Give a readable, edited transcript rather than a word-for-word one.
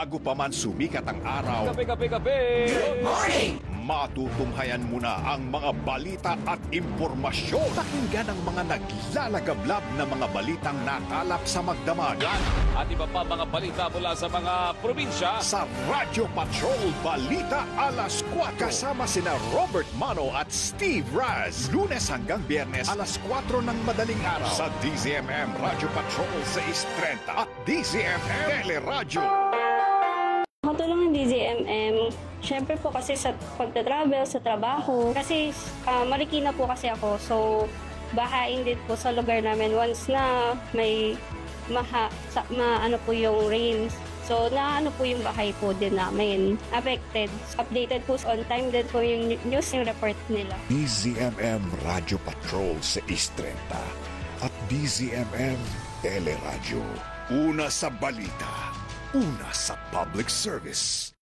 Bago pa man sumikat ang araw, Kape! Good morning! matutunghayan mo na ang mga balita at impormasyon. Pakinggan ang mga naglalagablab na mga balitang nakalap sa magdamagan At iba pa mga balita mula sa mga probinsya. sa Radyo Patrol Balita Alas 4. Kasama sina Robert Mano at Steve Raz. Lunes hanggang Biyernes alas 4 ng madaling araw sa DZMM Radyo Patrol 630 at DZMM Teleradyo. Makatulong ng DZMM, syempre po kasi sa pagta-travel, sa trabaho. Kasi Marikina po kasi ako, so bahain din po sa lugar namin once na may ano po yung rains. So naano po yung bahay po din namin, affected. Updated po on time din po yung news yung report nila. DZMM Radyo Patrol 630 at DZMM Teleradyo. Una sa balita, una sa public service.